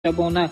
شبانه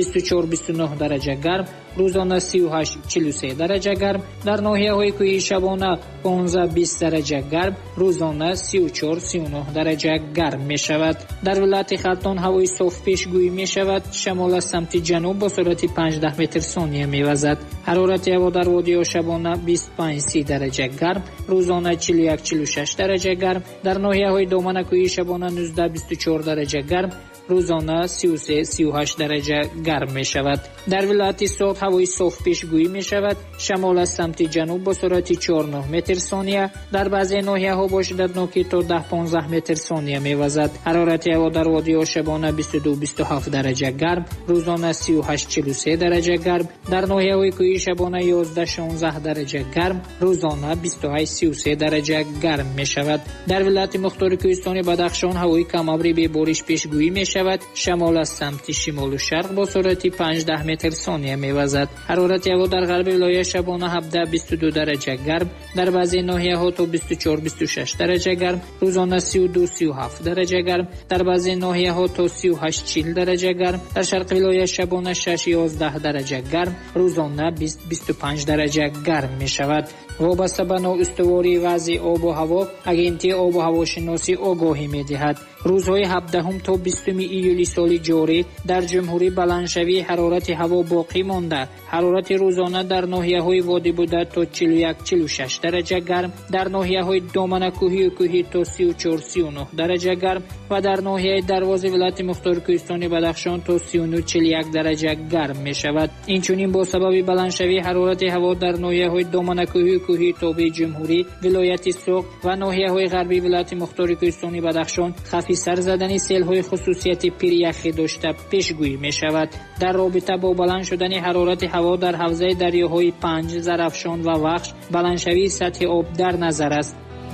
24-29 درجه گرم، روزانه 38-43 درجه گرم. در ناحیه‌های کوهی شبانه 15-20 درجه گرم، روزانه 34-39 درجه گرم می شود. در ولایت خلتان هوای صاف پیشگویی می شود. شمال از سمت جنوب با سرعت 5-10 متر ثانیه می وزد. حرارت هوا در وادی شبانه 25-30 درجه گرم، روزانه 41-46 درجه گرم. در ناحیه‌های دامن کوهی شبانه 19-24 درجه گرم، روزانه 33-38 درجه گرم می شود. در ولایت سوات هوای صاف پیشگویی می شود. شمال از سمت جنوب با سرعت 4-9 متر ثانیه، در بعضی ناحیه ها با شدت تا 10-15 متر ثانیه می وزد. حرارت هوا در وادی شبانه 22-27 درجه گرم، روزانه 38-43 درجه گرم. در ناحیه های کوهی شبانه 11-16 درجه گرم، روزانه 28-33 درجه گرم می شود. در ولایت مختار کوهستانی بدخشان هوای کم ابری به بارش پیشگویی می شود. شمال از سمت شمال و شرق با سرعت 5-10 متر ثانیه می وزد. حرارت هوا در غرب ولایت شبانه 17-22 درجه گرم، در بعضی ناحیه ها تا 24-26 درجه گرم، روزانه 32-37 درجه گرم. در بعضی ناحیه ها تا 38-40 درجه گرم. در شرق ولایت شبانه 6-11 درجه گرم، روزانه 20-25 درجه گرم می شود. وابسته به نوع استواری وضع آب و هوا، اگنتی آب و هواشناسی آگاهی می دهد. روزهای 17 تا 20 ایولی سال جاری در جمهوری بلندشوی حرارت هوا باقی مانده. حرارت روزانه در ناحیه‌های وادی بوده تا 41-46 درجه گرم، در ناحیه‌های دامن کوهی و کوهی تا 34-39 درجه گرم و در ناحیه دروازه ولایت مختار کوهستانی بدخشان تا 39-41 درجه گرم می شود. اینچنین با سبب بلندشوی حرارت هوا در ناحیه‌های دامن کوهی و کوهی تابع جمهوری، ولایت سوق و ناحیه‌های غربی ولایت مختار کوهستانی بدخشان خفی سر زدن سیل‌های خصوصیت پیریخی داشته پیشگویی می شود. در رابطه با بلند شدن حرارت هوا در حوزه دریاهای پنج، زرافشان و وخش، بلندشوی سطح آب در نظر است.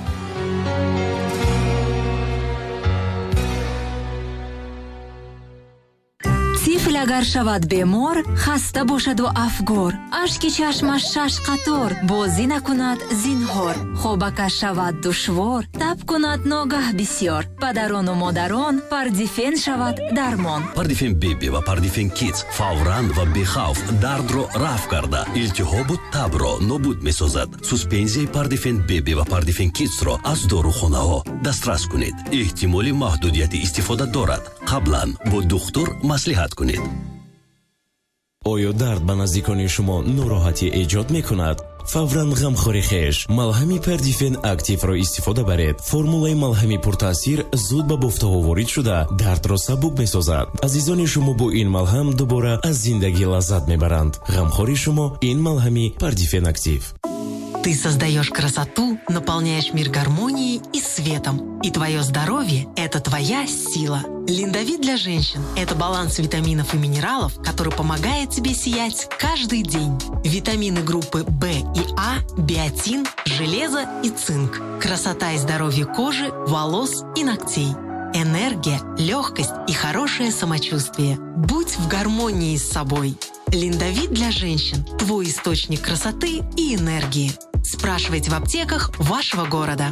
طفل اگر شود بیمار، خسته باشد و افگار، اشک چشمش 6 قطار، بازی نکند زینهار، خوابکش شود دشوار، تب کند ناگه بسیار. پدران و مادران، پاردیفن شود درمان. پاردیفن بیبی و پاردیفن کیدز فوراً و بیخوف درد رو رفع کرده، التهاب و تب را نابود می‌سازد. سوسپنزی پاردیفن بیبی و پاردیفن کیدز را از داروخانه ها دسترس کنید. احتمال محدودیت استفاده دارد. قبلا با دکتر مصلحت کنید. آیا درد به نزدیکان شما ناراحتی ایجاد میکند؟ فوراً غمخوری خیش ملهم پاردیفن اکتیو را استفاده برید. فرمولای ملهم پرتاثیر زود به بافته ها وارد شده درد را سبک میسازد. عزیزان شما با این ملهم دوباره از زندگی لذت میبرند. غمخوری شما این ملهم پاردیفن اکتیو. Ты создаешь красоту, наполняешь мир гармонией и светом. И твое здоровье – это твоя сила. Линдавит для женщин – это баланс витаминов и минералов, который помогает тебе сиять каждый день. Витамины группы В и А, биотин, железо и цинк. Красота и здоровье кожи, волос и ногтей. Энергия, легкость и хорошее самочувствие. Будь в гармонии с собой. Линдавит для женщин – твой источник красоты и энергии. Спрашивайте в аптеках вашего города.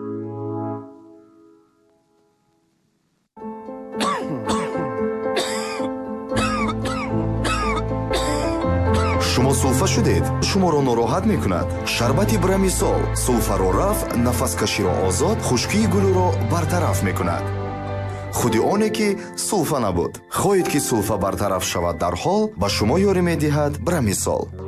شما سولفه شدید؟ شما را ناراحت میکند؟ شربت برمیسول سولفه را رفع، نفس کشی را آزاد، خشکی گلو را برطرف میکند. خودی آنه که سولفه نبود. خواهید که سولفه برطرف شود در حال به شما یاری میدهد برمیسول.